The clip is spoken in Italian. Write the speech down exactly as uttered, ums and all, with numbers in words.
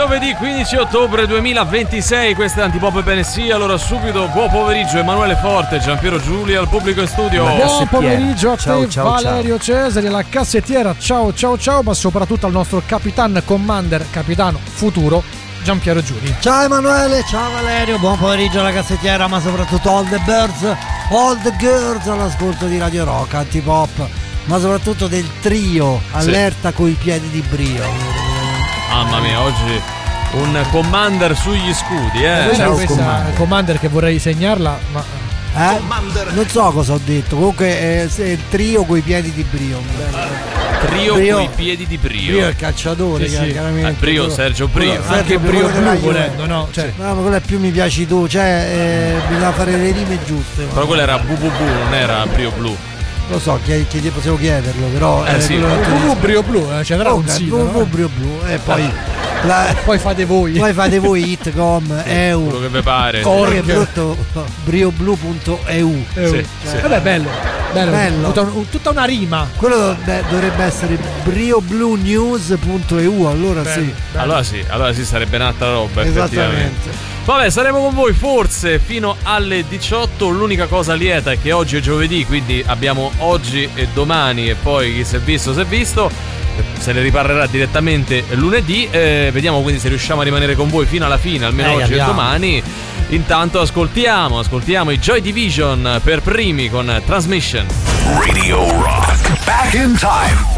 giovedì quindici ottobre duemilaventisei, questa è Antipop Bene sì. Allora subito buon pomeriggio Emanuele Forte, Giampiero Giulia al pubblico in studio. Buon pomeriggio a ciao, te ciao, Valerio ciao. Cesari, la cassettiera, ciao ciao ciao, ma soprattutto al nostro capitan commander, capitano futuro Giampiero Giulia. Ciao Emanuele, ciao Valerio, buon pomeriggio alla cassettiera, ma soprattutto all the birds, all the girls all'ascolto di Radio Rock, Antipop, ma soprattutto del trio allerta sì. coi piedi di brio. Mamma mia, oggi un commander sugli scudi, eh. Ciao commander. commander che vorrei segnarla, ma eh? non so cosa ho detto, comunque è il trio coi piedi di brio. Trio Brio, coi piedi di Brio. Brio è il calciatore, sì, sì. chiaramente. Eh, Brio, quello, Sergio Brio. Quello, anche Sergio Brio Brio blu volendo, no? Cioè. No, ma quello è più mi piaci tu, cioè eh, bisogna fare le rime giuste. Però ma quello era bu bu bu, non era Brio blu. Lo so, chied- chied- possiamo chiederlo, però eh, eh, sì. www Brio Blu, eh, c'era oh, un sito, www no? Brio Blu e poi la, poi fate voi. Poi fate voi Hitcom, E U. Quello che vi pare. Che è brutto brioblu punto e u. Sì, cioè, sì. Vabbè, bello. Bello. bello. Tutta, tutta una rima. Quello beh, dovrebbe essere brioblunews punto e u, allora bello, sì. Bello. Allora sì, allora sì sarebbe un'altra roba. Esattamente. Vabbè, saremo con voi forse fino alle diciotto. L'unica cosa lieta è che oggi è giovedì, quindi abbiamo oggi e domani e poi chi si è visto si è visto. Se ne riparlerà direttamente lunedì. eh, Vediamo quindi se riusciamo a rimanere con voi fino alla fine, almeno eh, oggi abbiamo. e domani. Intanto ascoltiamo, ascoltiamo i Joy Division per primi con Transmission. Radio Rock, back in time.